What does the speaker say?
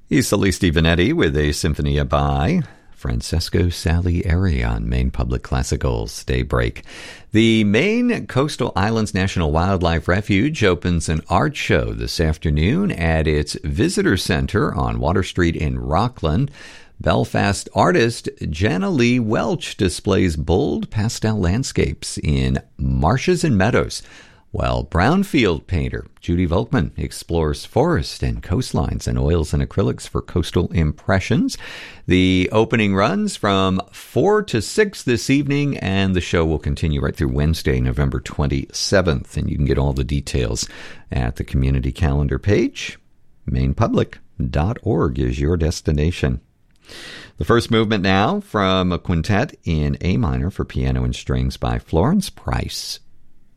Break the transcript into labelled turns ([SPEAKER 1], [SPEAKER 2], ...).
[SPEAKER 1] Isali Stevenetti with a Symphonia by Francesco Salieri on Maine Public Classical's Daybreak. The Maine Coastal Islands National Wildlife Refuge opens an art show this afternoon at its visitor center on Water Street in Rockland. Belfast artist Jana Lee Welch displays bold pastel landscapes in marshes and meadows, while brownfield painter Judy Volkman explores forest and coastlines and oils and acrylics for coastal impressions. The opening runs from 4 to 6 this evening, and the show will continue right through Wednesday, November 27th. And you can get all the details at the community calendar page. MainePublic.org is your destination. The first movement now from a quintet in A minor for piano and strings by Florence Price.